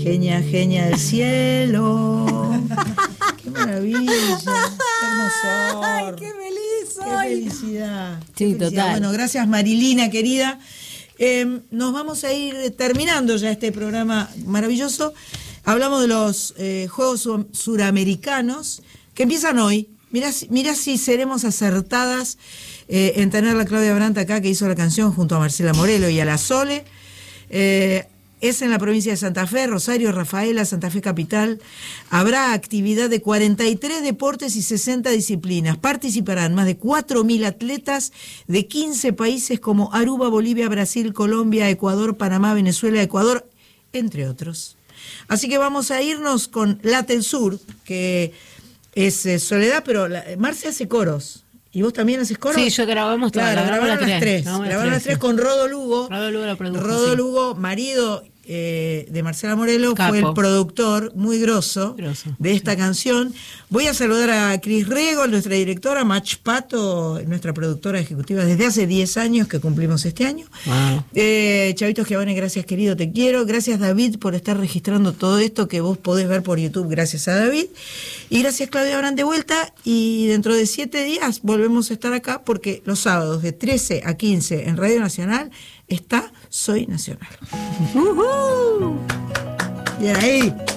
Genia, genia del cielo. Qué maravilla. Qué hermosor. Ay, qué feliz soy. Qué felicidad. Sí, Qué felicidad. total. Bueno, gracias Marilina, querida. Nos vamos a ir terminando ya este programa maravilloso. Hablamos de los Juegos Suramericanos que empiezan hoy. Mirá si seremos acertadas en tener a Claudia Brandt acá, que hizo la canción junto a Marcela Morelo y a la Sole. Es en la provincia de Santa Fe, Rosario, Rafaela, Santa Fe Capital. Habrá actividad de 43 deportes y 60 disciplinas. Participarán más de 4.000 atletas de 15 países como Aruba, Bolivia, Brasil, Colombia, Ecuador, Panamá, Venezuela, Ecuador, entre otros. Así que vamos a irnos con Late el Sur, que es Soledad, pero Marce hace coros. ¿Y vos también haces coros? Sí, yo grabamos todas. Claro, grabaron las tres. Grabaron las tres con Rodo Lugo. Rodo Lugo la produjo. Rodo Lugo, marido de Marcela Morelo, Capo. fue el productor muy grosso de esta canción. Voy a saludar a Cris Rego, nuestra directora, Mach Pato, nuestra productora ejecutiva desde hace 10 años que cumplimos este año. Wow. Chavito Schiavone, gracias querido, te quiero. Gracias David por estar registrando todo esto que vos podés ver por YouTube, gracias a David. Y gracias Claudia Brandt de vuelta. Y dentro de 7 días volvemos a estar acá porque los sábados de 13 a 15 en Radio Nacional está Soy Nacional. Y ahí.